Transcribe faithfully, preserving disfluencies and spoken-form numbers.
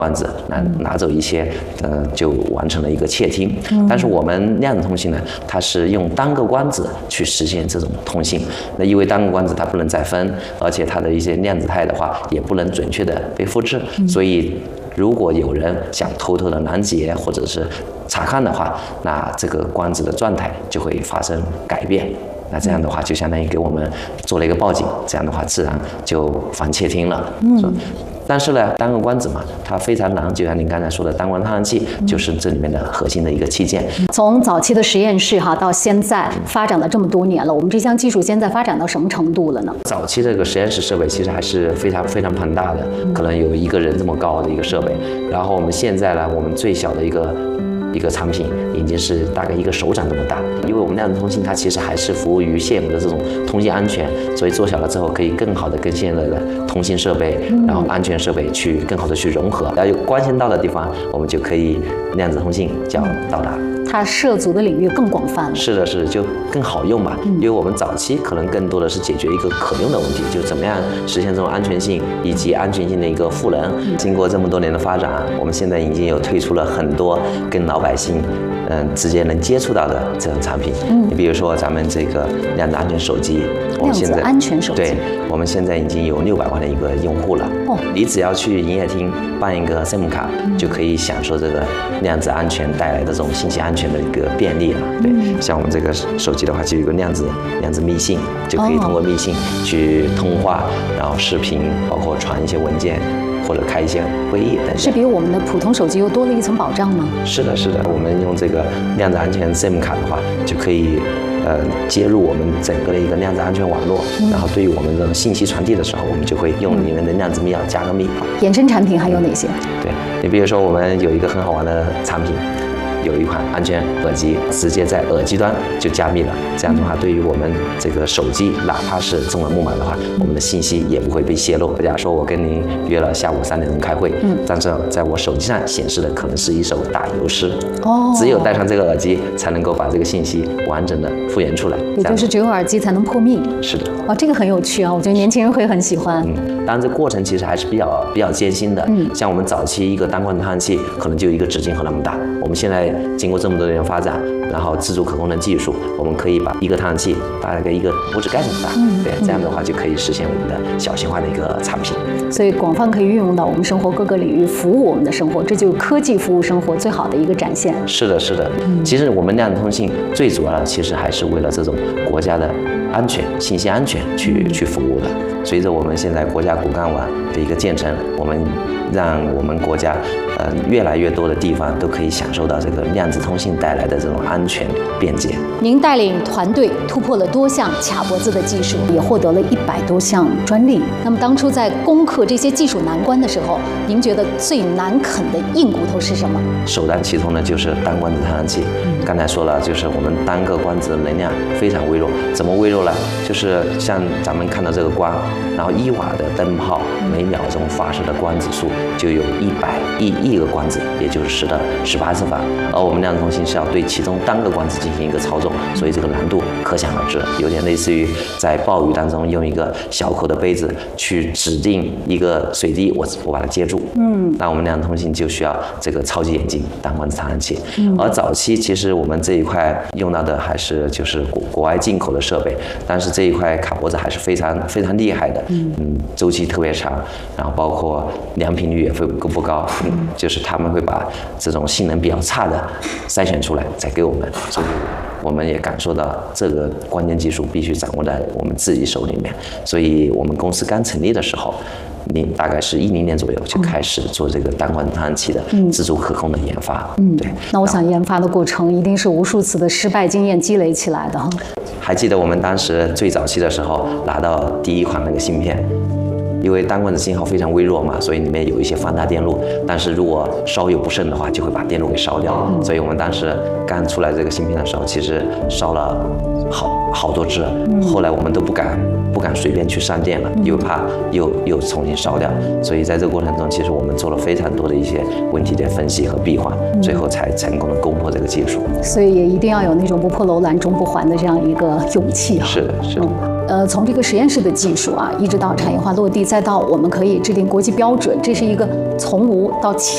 罐子拿拿走一些，呃，就完成了一个窃听。嗯、但是我们量子通信呢，它是用单个光子去实现这种通信。那因为单个光子它不能再分，而且它的一些量子态的话也不能准确的被复制，嗯、所以如果有人想偷偷的拦截或者是查看的话，那这个光子的状态就会发生改变。那这样的话，就相当于给我们做了一个报警，这样的话自然就防窃听了。嗯。但是呢，单个光子嘛，它非常难，就像您刚才说的，单光探测器就是这里面的核心的一个器件。 从早期的实验室哈，到现在发展了这么多年了，我们这项技术现在发展到什么程度了呢？ 早期这个实验室设备其实还是非常非常庞大的，可能有一个人这么高的一个设备。然后我们现在呢，我们最小的一个。一个产品已经是大概一个手掌这么大，因为我们量子通信它其实还是服务于现有的这种通信安全，所以做小了之后可以更好的跟现在的通信设备，然后安全设备去更好的去融合，然后有光线到的地方，我们就可以量子通信就要到达。 它涉足的领域更广泛了。 是的，是的，就更好用吧。嗯、因为我们早期可能更多的是解决一个可用的问题，就怎么样实现这种安全性以及安全性的一个赋能。嗯、经过这么多年的发展，我们现在已经有推出了很多跟老百姓嗯、呃、直接能接触到的这种产品。嗯，你比如说咱们这个量子安全手机，我们现在安全手机， 对，我们现在已经有六百万的一个用户了。哦，你只要去营业厅办一个 SIM 卡，嗯、就可以享受这个量子安全带来的这种信息安全的一个便利了。对，嗯、像我们这个手机的话，就有一个量子量子密信，就可以通过密信去通话，然后视频，包括传一些文件。或者开一些会议等等， 是比我们的普通手机又多了一层保障吗？ 是的，是的，我们用这个量子安全 SIM 卡的话，就可以呃接入我们整个的一个量子安全网络，嗯、然后对于我们这种信息传递的时候，我们就会用里面的量子密钥加个密。 衍生产品还有哪些？ 对，你比如说我们有一个很好玩的产品。有一款安全耳机，直接在耳机端就加密了。这样的话，对于我们这个手机，哪怕是中了木马的话，我们的信息也不会被泄露。假如说我跟您约了下午三点钟开会，嗯，但是在我手机上显示的可能是一首打油诗，哦，只有戴上这个耳机，才能够把这个信息完整的复原出来。 也就是只有耳机才能破密。 是的。 哦，这个很有趣啊，我觉得年轻人会很喜欢。 嗯，当然这过程其实还是比较比较艰辛的。嗯，像我们早期一个单光子探测器可能就一个纸巾盒那么大，我们现在经过这么多年发展，然后自主可控的技术，我们可以把一个探测器大概一个拇指盖这么大，嗯，对，这样的话就可以实现我们的小型化的一个产品。 所以广泛可以运用到我们生活各个领域，服务我们的生活，这就是科技服务生活最好的一个展现。 是的，是的。嗯、其实我们量子通信最主要的其实还是为了这种国家的安全、信息安全去、嗯、去服务的。随着我们现在国家骨干网的一个建成，我们让我们国家呃越来越多的地方都可以享受到这个量子通信带来的这种安全便捷。 您带领团队突破了多项卡脖子的技术，也获得了一百多项专利。那么当初在攻克这些技术难关的时候，您觉得最难啃的硬骨头是什么？ 首当其冲的就是单光子探测器。嗯、刚才说了，就是我们单个光子的能量非常微弱。怎么微弱呢？就是像咱们看到这个光，然后一瓦的灯泡每秒钟发射的光子数就有一百亿亿个光子，也就是十的十八次方。而我们量子通信是要对其中单个光子进行一个操纵，所以这个难度可想而知，有点类似于在暴雨当中用一个小口的杯子去指定一个水滴，我我把它接住。嗯，那我们量子通信就需要这个超级眼镜单光子探测器。嗯，而早期其实我们这一块用到的还是就是国国外进口的设备，但是这一块卡脖子还是非常非常厉害的。嗯，嗯周期特别长，然后包括良品率也会不高。嗯，就是他们会把这种性能比较差的筛选出来再给我们，所以我们也感受到这个关键技术必须掌握在我们自己手里面。所以我们公司刚成立的时候，你大概是一零年左右就开始做这个单光子探测器的自主可控的研发。嗯，对。 那我想研发的过程一定是无数次的失败经验积累起来的。 还记得我们当时最早期的时候拿到第一款那个芯片。因为单光子信号非常微弱嘛，所以里面有一些放大电路，但是如果稍有不慎的话，就会把电路给烧掉。嗯、所以我们当时刚出来这个芯片的时候，其实烧了好好多只，嗯、后来我们都不敢不敢随便去上电了，因为怕又又重新烧掉。所以在这个过程中，其实我们做了非常多的一些问题的分析和闭环，嗯、最后才成功的攻破这个技术。 所以也一定要有那种不破楼兰终不还的这样一个勇气啊。 是的，是的。嗯呃，从这个实验室的技术啊，一直到产业化落地，再到我们可以制定国际标准，这是一个从无到起。